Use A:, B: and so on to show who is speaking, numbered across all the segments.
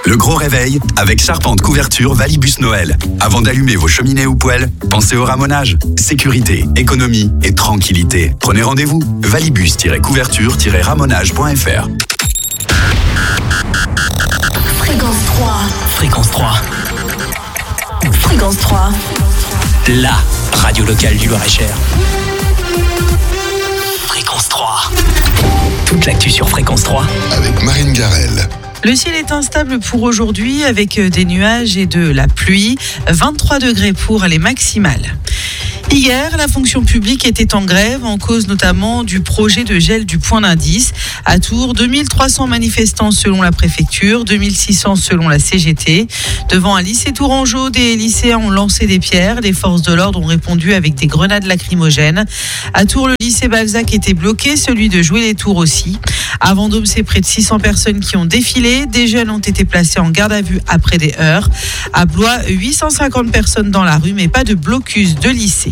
A: Le gros réveil avec Charpente Couverture Valibus Noël. Avant d'allumer vos cheminées ou poêles, pensez au ramonage. Sécurité, économie et tranquillité. Prenez rendez-vous. Valibus-couverture-ramonage.fr.
B: Fréquence 3.
C: Fréquence 3.
B: Fréquence 3.
C: La radio locale du Loir-et-Cher. Fréquence 3. Toute l'actu sur Fréquence 3.
D: Avec Marine Garel.
E: Le ciel est instable pour aujourd'hui avec des nuages et de la pluie. 23 degrés pour les maximales. Hier, la fonction publique était en grève en cause notamment du projet de gel du point d'indice. À Tours, 2300 manifestants selon la préfecture, 2600 selon la CGT. Devant un lycée tourangeau, des lycéens ont lancé des pierres. Les forces de l'ordre ont répondu avec des grenades lacrymogènes. À Tours, le lycée Balzac était bloqué, celui de Joué-les-Tours aussi. À Vendôme, c'est près de 600 personnes qui ont défilé. Des jeunes ont été placés en garde à vue après des heurts. À Blois, 850 personnes dans la rue, mais pas de blocus de lycée.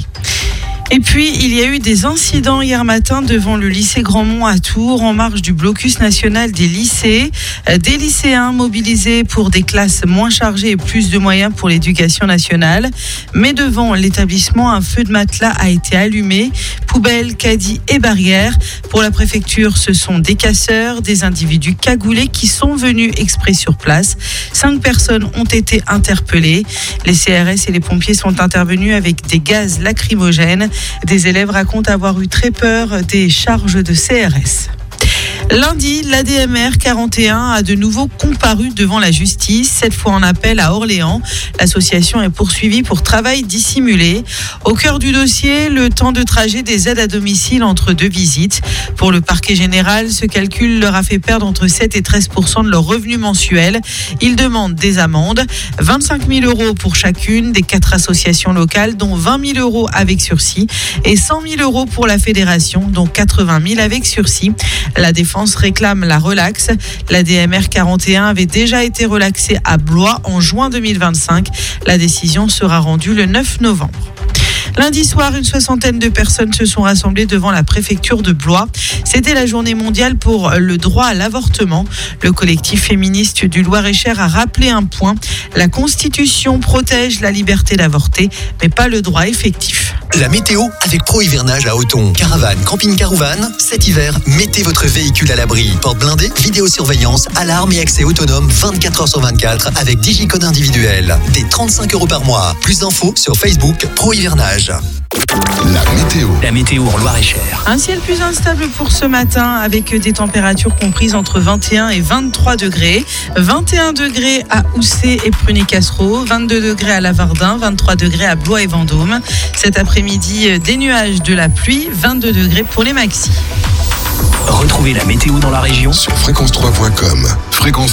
E: Et puis, il y a eu des incidents hier matin devant le lycée Grandmont à Tours, en marge du blocus national des lycées. Des lycéens mobilisés pour des classes moins chargées et plus de moyens pour l'éducation nationale. Mais devant l'établissement, un feu de matelas a été allumé. Poubelles, caddies et barrières. Pour la préfecture, ce sont des casseurs, des individus cagoulés qui sont venus exprès sur place. 5 personnes ont été interpellées. Les CRS et les pompiers sont intervenus avec des gaz lacrymogènes. Des élèves racontent avoir eu très peur des charges de CRS. Lundi, l'ADMR 41 a de nouveau comparu devant la justice, cette fois en appel à Orléans. L'association est poursuivie pour travail dissimulé. Au cœur du dossier, le temps de trajet des aides à domicile entre 2 visites. Pour le parquet général, ce calcul leur a fait perdre entre 7 et 13% de leur revenu mensuel. Ils demandent des amendes, 25 000 € pour chacune des 4 associations locales, dont 20 000 € avec sursis, et 100 000 € pour la fédération, dont 80 000 avec sursis. La défense réclame la relaxe. La DMR 41 avait déjà été relaxée à Blois en juin 2025. La décision sera rendue le 9 novembre. Lundi soir, une 60aine de personnes se sont rassemblées devant la préfecture de Blois. C'était la journée mondiale pour le droit à l'avortement. Le collectif féministe du Loir-et-Cher a rappelé un point. La Constitution protège la liberté d'avorter, mais pas le droit effectif.
F: La météo avec Pro Hivernage à Othon. Caravane, camping-car ou van, cet hiver, mettez votre véhicule à l'abri. Porte blindée, vidéosurveillance, alarme et accès autonome 24 h sur 24 avec digicode individuel. Des 35 € par mois. Plus d'infos sur Facebook Pro Hivernage.
D: La météo.
C: La météo en Loir-et-Cher.
E: Un ciel plus instable pour ce matin avec des températures comprises entre 21 et 23 degrés. 21 degrés à Houssay et Pruné-Cassereau, 22 degrés à Lavardin, 23 degrés à Blois et Vendôme. Cet après-midi, des nuages, de la pluie, 22 degrés pour les maxis.
C: Retrouvez la météo dans la région
D: Sur fréquence3.com. Fréquence